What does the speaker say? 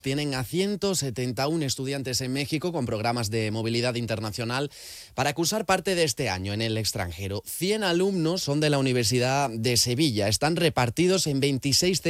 Tienen a 171 estudiantes en México con programas de movilidad internacional para cursar parte de este año en el extranjero. 100 alumnos son de la Universidad de Sevilla. Están repartidos en 26